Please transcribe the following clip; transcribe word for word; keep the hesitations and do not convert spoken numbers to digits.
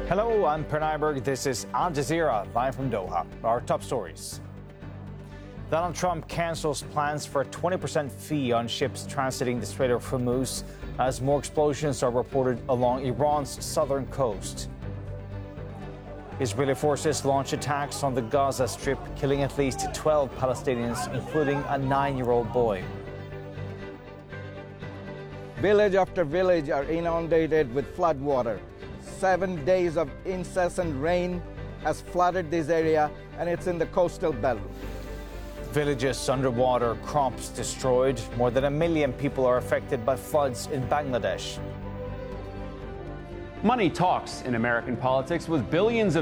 Hello, I'm Pranay Berg. This is Al Jazeera, live from Doha. Our top stories. Donald Trump cancels plans for a twenty percent fee on ships transiting the Strait of Hormuz as more explosions are reported along Iran's southern coast. Israeli forces launch attacks on the Gaza Strip, killing at least twelve Palestinians, including a nine-year-old boy. Village after village are inundated with flood water. Seven days of incessant rain has flooded this area, and it's in the coastal belt. Villages underwater, crops destroyed. More than a million people are affected by floods in Bangladesh. Money talks in American politics with billions of